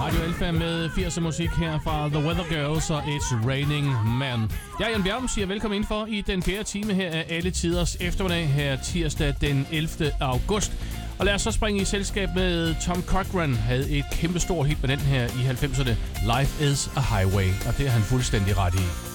Radio Alpha med 80'er musik her fra The Weather Girls og It's Raining Man. Jeg er Jan Bjerrum, siger velkommen indenfor i den 4. time her af alle tiders eftermiddag her tirsdag den 11. august. Og lad os så springe i selskab med Tom Cochrane, havde et kæmpe stort hit med den her i 90'erne. Life is a Highway, og det er han fuldstændig ret i.